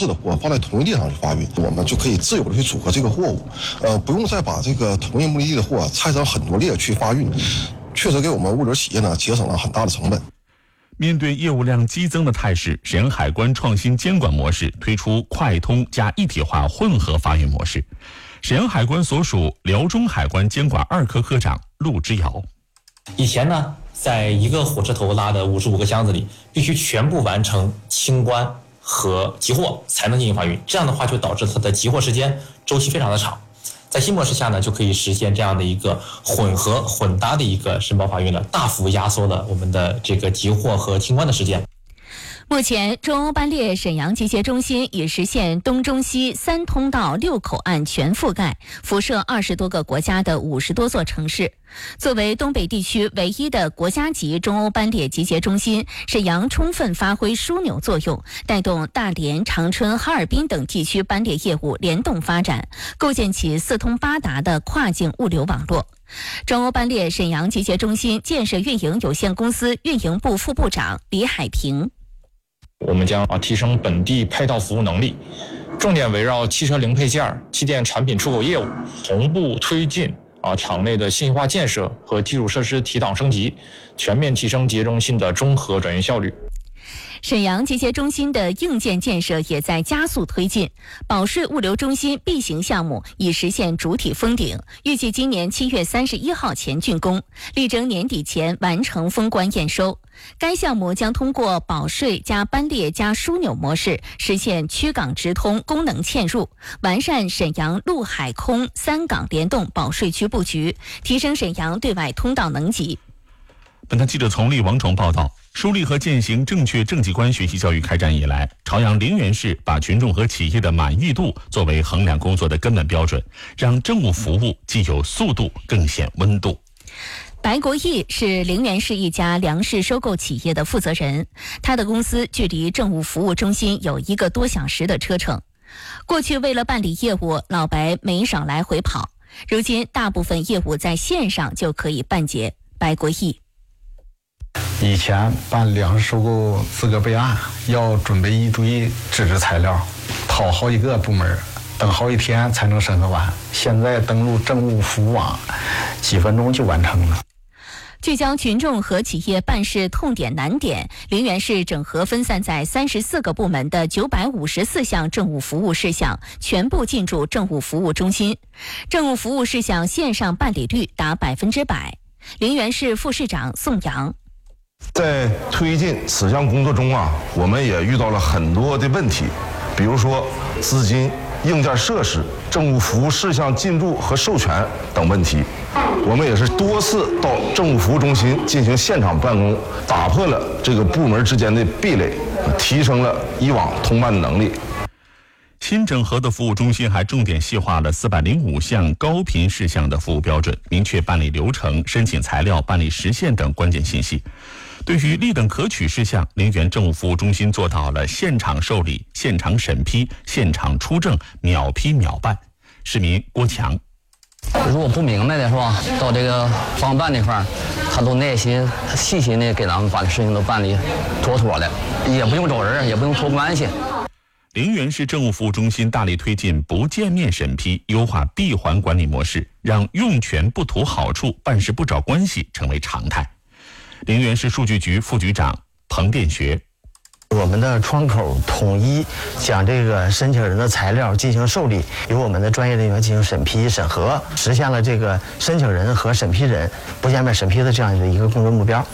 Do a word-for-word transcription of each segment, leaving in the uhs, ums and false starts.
式的货放在同一地上去发运，我们就可以自由的去组合这个货物，呃，不用再把这个同一目的地的货拆成很多列去发运，确实给我们物流企业呢节省了很大的成本。 面对业务量激增的态势，沈阳海关创新监管模式推出快通加一体化混合发运模式。沈阳海关所属辽中海关监管二科科长陆之尧， 以前呢，在一个火车头拉的五十五个箱子里，必须全部完成清关和集货才能进行发运，这样的话就导致它的集货时间周期非常的长。在新模式下呢，就可以实现这样的一个混合混搭的一个申报发运了，大幅压缩了我们的这个集货和清关的时间。 目前，中欧班列沈阳集结中心已实现东中西三通道六口岸全覆盖，辐射二十多个国家的五十多座城市。作为东北地区唯一的国家级中欧班列集结中心，沈阳充分发挥枢纽作用，带动大连、长春、哈尔滨等地区班列业务联动发展，构建起四通八达的跨境物流网络。中欧班列沈阳集结中心建设运营有限公司运营部副部长李海平。 我们将啊提升本地配套服务能力，重点围绕汽车零配件、气电产品出口业务，同步推进啊厂内的信息化建设和基础设施提档升级，全面提升集结中心的综合转运效率。 沈阳集结中心的硬件建设也在加速推进，保税物流中心 B 型项目已实现主体封顶，预计今年七月三十一号前竣工，力争年底前完成封关验收。该项目将通过保税加班列加枢纽模式，实现区港直通功能嵌入，完善沈阳陆海空三港联动保税区布局，提升沈阳对外通道能级。 本台记者从立王崇报道，树立和践行正确政绩观学习教育开展以来，朝阳陵园市把群众和企业的满意度作为衡量工作的根本标准，让政务服务既有速度更显温度。 白国义是陵园市一家粮食收购企业的负责人，他的公司距离政务服务中心有一个多小时的车程。过去为了办理业务，老白没少来回跑，如今大部分业务在线上就可以办结。白国义， 以前办粮食收购资格备案要准备一堆纸质材料，跑好几个部门，等好几天才能审核完。现在登录政务服务网，几分钟就完成了。 聚焦群众和企业办事痛点难点，陵园市整合分散在三十四个部门的九百五十四项政务服务事项，全部进驻政务服务中心，政务服务事项线上办理率达百分之百。陵园市副市长宋阳， 在推进此项工作中啊，我们也遇到了很多的问题，比如说资金、硬件设施、政务服务事项进驻和授权等问题。我们也是多次到政务服务中心进行现场办公，打破了这个部门之间的壁垒，提升了以往通办的能力。 新整合的服务中心还重点细化了四百零五项高频事项的服务标准，明确办理流程、申请材料、办理时限等关键信息。对于立等可取事项，陵园政务服务中心做到了现场受理、现场审批、现场出证，秒批秒办。市民郭强， 如果不明白的是吧，到这个帮办那块儿，他都耐心、细心的给咱们把这事情都办理妥妥的，也不用找人，也不用托关系。 陵园市政务服务中心大力推进不见面审批，优化闭环管理模式，让用权不图好处、办事不找关系成为常态。陵园市数据局副局长彭殿学， 我们的窗口统一将这个申请人的材料进行受理，由我们的专业人员进行审批审核，实现了这个申请人和审批人不见面审批的这样的一个工作目标。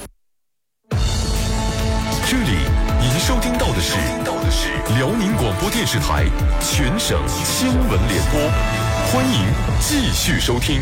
这里您收听到的是辽宁广播电视台全省新闻联播，欢迎继续收听。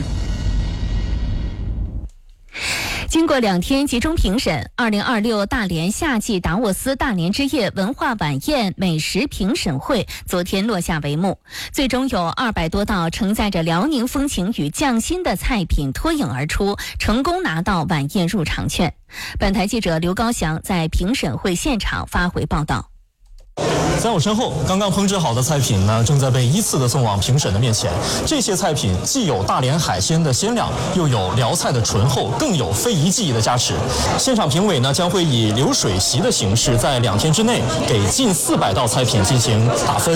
经过两天集中评审，二零二六大连夏季达沃斯大连之夜文化晚宴美食评审会昨天落下帷幕，最终有二百多道承载着辽宁风情与匠心的菜品脱颖而出，成功拿到晚宴入场券。本台记者刘高翔在评审会现场发回报道。 在我身后，刚刚烹制好的菜品呢，正在被依次的送往评审的面前。这些菜品既有大连海鲜的鲜亮，又有辽菜的醇厚，更有非遗技艺的加持。现场评委呢，将会以流水席的形式，在两天之内给近四百道菜品进行打分。